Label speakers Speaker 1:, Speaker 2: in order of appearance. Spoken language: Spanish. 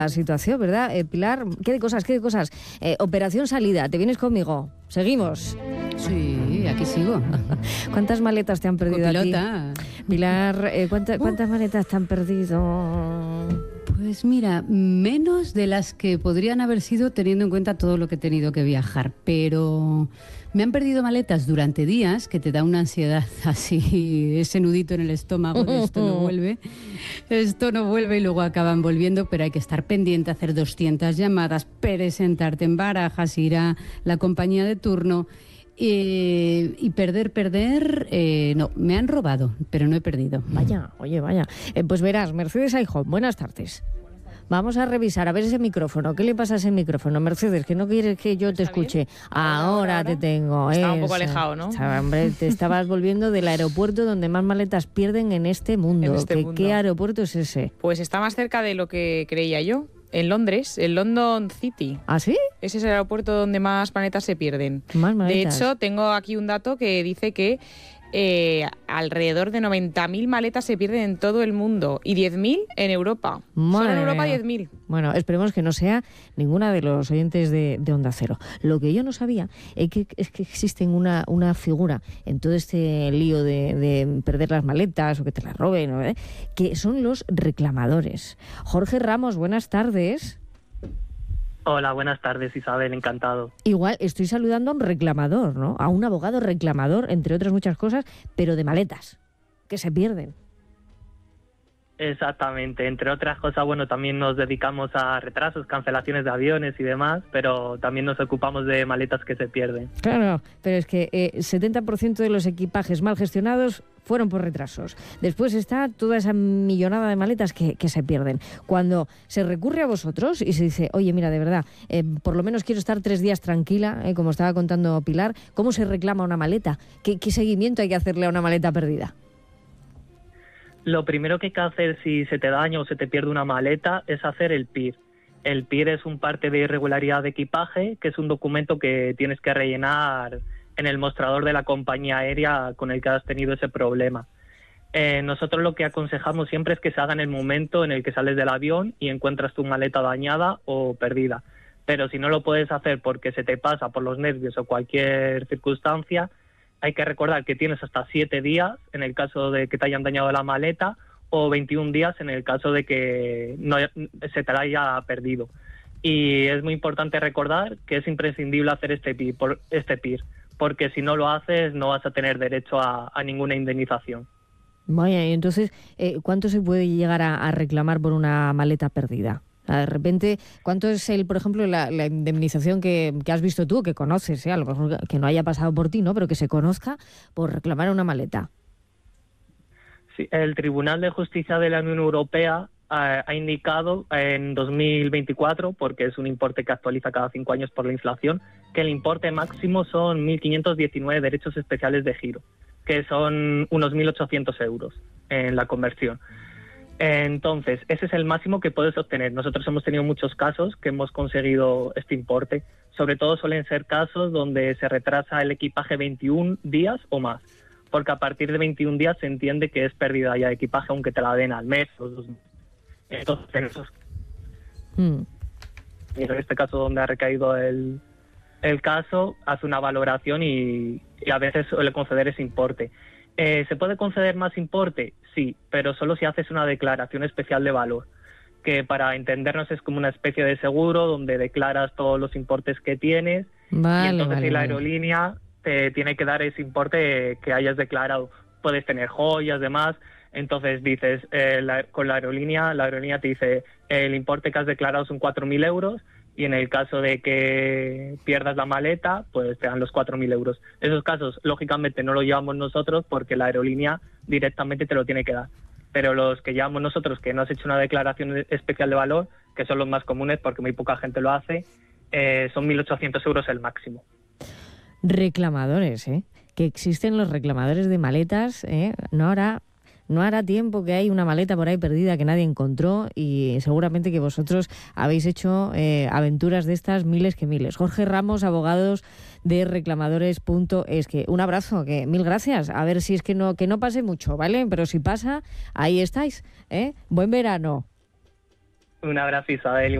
Speaker 1: la situación, ¿verdad? Pilar, ¿qué de cosas? Operación salida, ¿te vienes conmigo? Seguimos.
Speaker 2: Sí, aquí sigo.
Speaker 1: ¿Cuántas maletas te han perdido
Speaker 2: Copilota.
Speaker 1: a ti? Pilar, ¿cuántas maletas te han perdido?
Speaker 2: Pues mira, menos de las que podrían haber sido teniendo en cuenta todo lo que he tenido que viajar, pero me han perdido maletas durante días, que te da una ansiedad así, ese nudito en el estómago de esto no vuelve y luego acaban volviendo, pero hay que estar pendiente, hacer 200 llamadas, presentarte en barajas, ir a la compañía de turno. Y perder, no, me han robado, pero no he perdido.
Speaker 1: Vaya. Pues verás, Mercedes Aijón, buenas tardes. Vamos a revisar, a ver ese micrófono. ¿Qué le pasa a ese micrófono, Mercedes? Que no quieres que yo te escuche. Ahora te tengo.
Speaker 3: Estaba un poco alejado, ¿no?
Speaker 1: Hombre, te estabas volviendo del aeropuerto donde más maletas pierden en este mundo. ¿Qué aeropuerto es ese?
Speaker 3: Pues está más cerca de lo que creía yo. En Londres, en London City.
Speaker 1: ¿Ah, sí?
Speaker 3: Ese es el aeropuerto donde más maletas se pierden.
Speaker 1: Más maletas.
Speaker 3: De hecho, tengo aquí un dato que dice que alrededor de 90.000 maletas se pierden en todo el mundo y 10.000 en Europa. Solo en Europa 10.000.
Speaker 1: Bueno, esperemos que no sea ninguna de los oyentes de Onda Cero. Lo que yo no sabía es que existe una figura en todo este lío de perder las maletas o que te las roben, ¿no? Que son los reclamadores. Jorge Ramos, buenas tardes.
Speaker 4: Hola, buenas tardes, Isabel, encantado.
Speaker 1: Igual estoy saludando a un reclamador, ¿no? A un abogado reclamador, entre otras muchas cosas, pero de maletas, que se pierden.
Speaker 4: Exactamente, entre otras cosas, bueno, también nos dedicamos a retrasos, cancelaciones de aviones y demás, pero también nos ocupamos de maletas que se pierden.
Speaker 1: Claro, pero es que 70% de los equipajes mal gestionados fueron por retrasos. Después está toda esa millonada de maletas que se pierden. Cuando se recurre a vosotros y se dice, oye, mira, de verdad, por lo menos quiero estar 3 días tranquila, como estaba contando Pilar, ¿cómo se reclama una maleta? ¿Qué seguimiento hay que hacerle a una maleta perdida?
Speaker 4: Lo primero que hay que hacer si se te daña o se te pierde una maleta es hacer el PIR. El PIR es un parte de irregularidad de equipaje, que es un documento que tienes que rellenar en el mostrador de la compañía aérea con el que has tenido ese problema. Nosotros lo que aconsejamos siempre es que se haga en el momento en el que sales del avión y encuentras tu maleta dañada o perdida. Pero si no lo puedes hacer porque se te pasa por los nervios o cualquier circunstancia, hay que recordar que tienes hasta 7 días en el caso de que te hayan dañado la maleta o 21 días en el caso de que no se te la haya perdido. Y es muy importante recordar que es imprescindible hacer este PIR, porque si no lo haces no vas a tener derecho a ninguna indemnización.
Speaker 1: Vaya, y entonces, ¿cuánto se puede llegar a reclamar por una maleta perdida? De repente, ¿cuánto es por ejemplo, la indemnización que has visto tú, que conoces, a lo mejor que no haya pasado por ti, ¿no? Pero que se conozca por reclamar una maleta?
Speaker 4: Sí, el Tribunal de Justicia de la Unión Europea ha indicado en 2024, porque es un importe que actualiza cada 5 años por la inflación, que el importe máximo son 1.519 derechos especiales de giro, que son unos 1.800 euros en la conversión. Entonces, ese es el máximo que puedes obtener. Nosotros hemos tenido muchos casos que hemos conseguido este importe. Sobre todo suelen ser casos donde se retrasa el equipaje 21 días o más, porque a partir de 21 días se entiende que es pérdida ya de equipaje, aunque te la den al mes o 2 meses. Entonces, en esos... Y en este caso donde ha recaído el caso, hace una valoración y a veces suele conceder ese importe. ¿Se puede conceder más importe? Sí, pero solo si haces una declaración especial de valor, que para entendernos es como una especie de seguro donde declaras todos los importes que tienes y entonces si la aerolínea te tiene que dar ese importe que hayas declarado. Puedes tener joyas, demás, entonces dices, con la aerolínea te dice, el importe que has declarado son 4.000 euros, y en el caso de que pierdas la maleta, pues te dan los 4.000 euros. Esos casos, lógicamente, no lo llevamos nosotros porque la aerolínea directamente te lo tiene que dar. Pero los que llevamos nosotros, que no has hecho una declaración especial de valor, que son los más comunes porque muy poca gente lo hace, son 1.800 euros el máximo.
Speaker 1: Reclamadores, que existen los reclamadores de maletas, No hará tiempo que hay una maleta por ahí perdida que nadie encontró y seguramente que vosotros habéis hecho aventuras de estas miles que miles. Jorge Ramos, abogados de reclamadores.es. Un abrazo, que mil gracias. A ver si es que no pase mucho, ¿vale? Pero si pasa, ahí estáis, Buen verano.
Speaker 4: Un abrazo, Isabel.